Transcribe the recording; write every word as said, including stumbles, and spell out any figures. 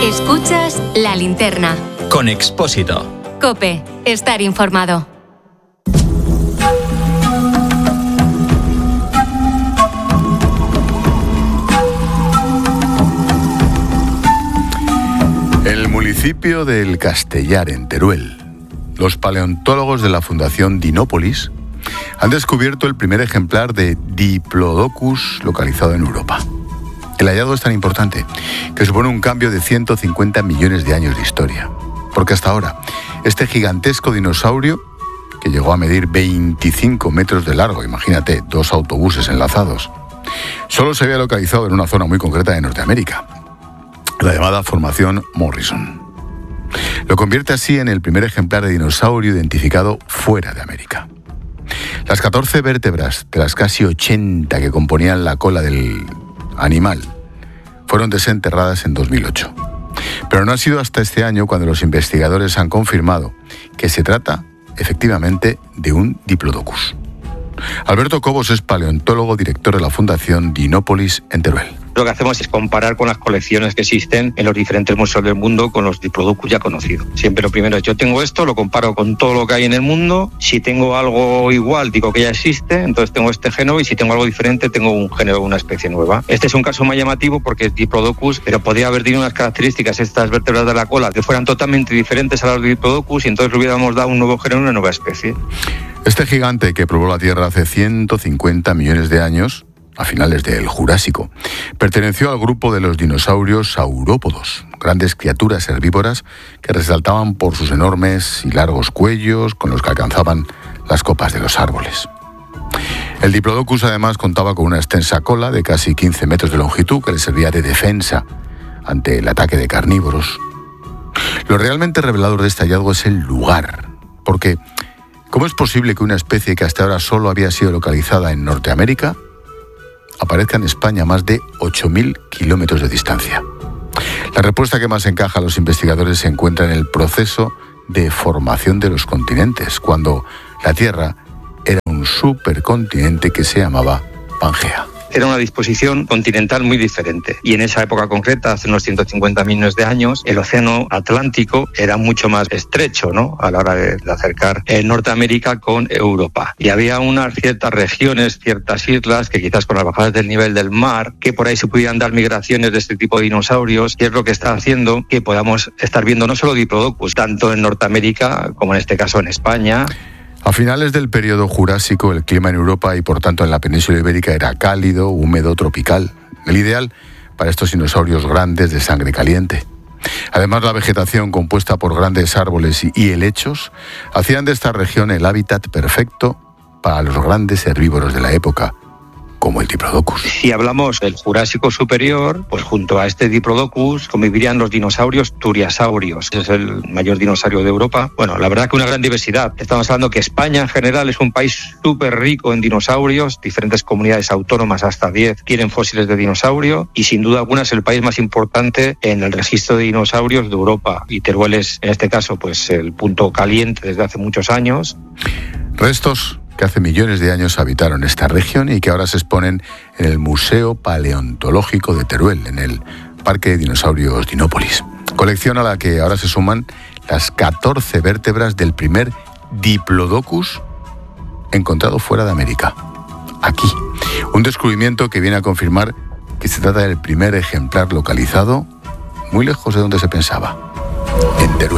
Escuchas La Linterna. Con Expósito. COPE. Estar informado. El municipio del Castellar, en Teruel. Los paleontólogos de la Fundación Dinópolis han descubierto el primer ejemplar de Diplodocus localizado en Europa. El hallazgo es tan importante que supone un cambio de ciento cincuenta millones de años de historia. Porque hasta ahora, este gigantesco dinosaurio, que llegó a medir veinticinco metros de largo, imagínate, dos autobuses enlazados, solo se había localizado en una zona muy concreta de Norteamérica, la llamada Formación Morrison. Lo convierte así en el primer ejemplar de dinosaurio identificado fuera de América. Las catorce vértebras de las casi ochenta que componían la cola del animal fueron desenterradas en dos mil ocho. Pero no ha sido hasta este año cuando los investigadores han confirmado que se trata, efectivamente, de un Diplodocus. Alberto Cobos es paleontólogo, director de la Fundación Dinópolis en Teruel. Lo que hacemos es comparar con las colecciones que existen en los diferentes museos del mundo con los Diplodocus ya conocidos. Siempre lo primero es, yo tengo esto, lo comparo con todo lo que hay en el mundo. Si tengo algo igual, digo que ya existe, entonces tengo este género, y si tengo algo diferente, tengo un género, una especie nueva. Este es un caso más llamativo porque es Diplodocus, pero podría haber tenido unas características, estas vértebras de la cola, que fueran totalmente diferentes a las de Diplodocus, y entonces le hubiéramos dado un nuevo género, una nueva especie. Este gigante que probó la Tierra hace ciento cincuenta millones de años, a finales del Jurásico, perteneció al grupo de los dinosaurios saurópodos, grandes criaturas herbívoras que resaltaban por sus enormes y largos cuellos con los que alcanzaban las copas de los árboles. El Diplodocus además contaba con una extensa cola de casi quince metros de longitud que le servía de defensa ante el ataque de carnívoros. Lo realmente revelador de este hallazgo es el lugar, porque ¿cómo es posible que una especie que hasta ahora solo había sido localizada en Norteamérica aparezca en España a más de ocho mil kilómetros de distancia? La respuesta que más encaja a los investigadores se encuentra en el proceso de formación de los continentes, cuando la Tierra era un supercontinente que se llamaba Pangea. Era una disposición continental muy diferente. Y en esa época concreta, hace unos ciento cincuenta millones de años, el océano Atlántico era mucho más estrecho, ¿no?, a la hora de, de acercar eh, Norteamérica con Europa. Y había unas ciertas regiones, ciertas islas, que quizás con las bajadas del nivel del mar, que por ahí se pudieran dar migraciones de este tipo de dinosaurios, y es lo que está haciendo que podamos estar viendo no solo Diplodocus, tanto en Norteamérica como en este caso en España. A finales del periodo Jurásico, el clima en Europa y por tanto en la península ibérica era cálido, húmedo, tropical, el ideal para estos dinosaurios grandes de sangre caliente. Además, la vegetación compuesta por grandes árboles y helechos hacían de esta región el hábitat perfecto para los grandes herbívoros de la época, como el Diplodocus. Si hablamos del Jurásico superior, pues junto a este Diplodocus convivirían los dinosaurios turiasaurios. Ese es el mayor dinosaurio de Europa. Bueno, la verdad que una gran diversidad. Estamos hablando que España en general es un país súper rico en dinosaurios. Diferentes comunidades autónomas, hasta diez, tienen fósiles de dinosaurio. Y sin duda alguna es el país más importante en el registro de dinosaurios de Europa. Y Teruel es, en este caso, pues el punto caliente desde hace muchos años. Restos que hace millones de años habitaron esta región y que ahora se exponen en el Museo Paleontológico de Teruel, en el Parque de Dinosaurios Dinópolis. Colección a la que ahora se suman las catorce vértebras del primer Diplodocus encontrado fuera de América, aquí. Un descubrimiento que viene a confirmar que se trata del primer ejemplar localizado muy lejos de donde se pensaba, en Teruel.